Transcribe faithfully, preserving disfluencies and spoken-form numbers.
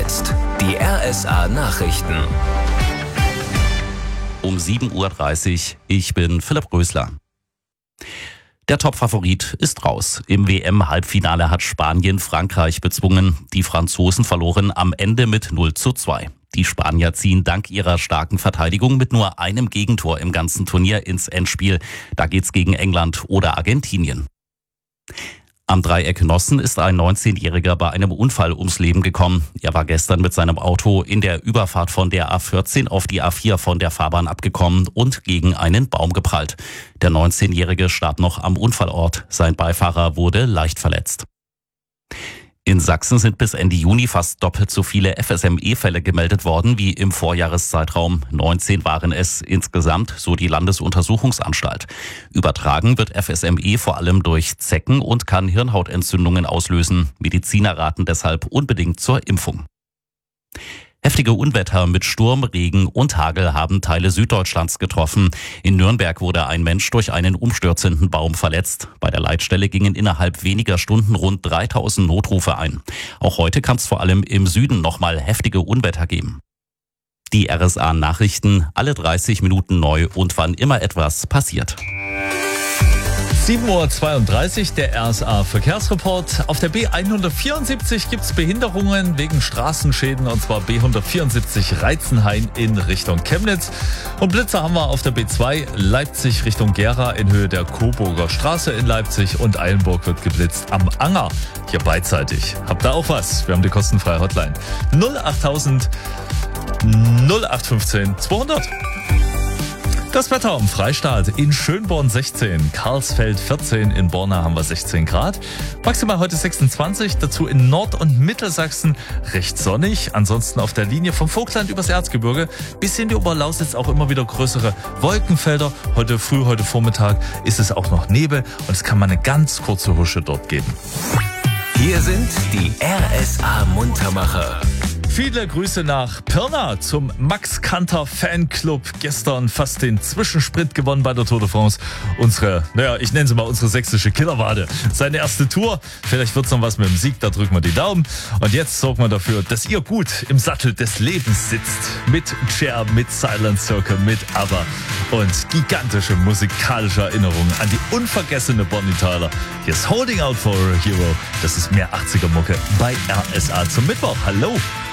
jetzt die R S A Nachrichten. Um sieben Uhr dreißig, ich bin Philipp Rösler. Der Topfavorit ist raus. Im W M-Halbfinale hat Spanien Frankreich bezwungen. Die Franzosen verloren am Ende mit null zu zwei. Die Spanier ziehen dank ihrer starken Verteidigung mit nur einem Gegentor im ganzen Turnier ins Endspiel. Da geht's gegen England oder Argentinien. Am Dreieck Nossen ist ein neunzehnjähriger bei einem Unfall ums Leben gekommen. Er war gestern mit seinem Auto in der Überfahrt von der A vierzehn auf die A vier von der Fahrbahn abgekommen und gegen einen Baum geprallt. Der neunzehnjährige starb noch am Unfallort. Sein Beifahrer wurde leicht verletzt. In Sachsen sind bis Ende Juni fast doppelt so viele F S M E-Fälle gemeldet worden wie im Vorjahreszeitraum. neunzehn waren es insgesamt, so die Landesuntersuchungsanstalt. Übertragen wird F S M E vor allem durch Zecken und kann Hirnhautentzündungen auslösen. Mediziner raten deshalb unbedingt zur Impfung. Heftige Unwetter mit Sturm, Regen und Hagel haben Teile Süddeutschlands getroffen. In Nürnberg wurde ein Mensch durch einen umstürzenden Baum verletzt. Bei der Leitstelle gingen innerhalb weniger Stunden rund dreitausend Notrufe ein. Auch heute kann es vor allem im Süden nochmal heftige Unwetter geben. Die R S A-Nachrichten alle dreißig Minuten neu und wann immer etwas passiert. sieben Uhr zweiunddreißig, der R S A-Verkehrsreport. Auf der B hundertvierundsiebzig gibt es Behinderungen wegen Straßenschäden, und zwar B hundertvierundsiebzig Reitzenhain in Richtung Chemnitz. Und Blitzer haben wir auf der B zwei Leipzig Richtung Gera in Höhe der Coburger Straße in Leipzig, und Eilenburg wird geblitzt am Anger, hier beidseitig. Habt ihr auch was? Wir haben die kostenfreie Hotline null achttausend null acht fünfzehn zweihundert. Das Wetter am Freistaat: in Schönborn sechzehn, Karlsfeld vierzehn, in Borna haben wir sechzehn Grad. Maximal heute sechsundzwanzig, dazu in Nord- und Mittelsachsen recht sonnig. Ansonsten auf der Linie vom Vogtland übers Erzgebirge bis in die Oberlausitz auch immer wieder größere Wolkenfelder. Heute früh, heute Vormittag ist es auch noch Nebel, und es kann mal eine ganz kurze Husche dort geben. Hier sind die R S A-Muntermacher. Viele Grüße nach Pirna zum Max Kanter Fanclub. Gestern fast den Zwischensprint gewonnen bei der Tour de France. Unsere, naja, ich nenne sie mal unsere sächsische Killerwade. Seine erste Tour. Vielleicht wird's noch was mit dem Sieg, da drücken wir die Daumen. Und jetzt sorgen wir dafür, dass ihr gut im Sattel des Lebens sitzt. Mit Cher, mit Silent Circle, mit ABBA und gigantische musikalische Erinnerungen an die unvergessene Bonnie Tyler. Hier ist Holding Out for a Hero. Das ist mehr achtziger Mucke bei R S A zum Mittwoch. Hallo!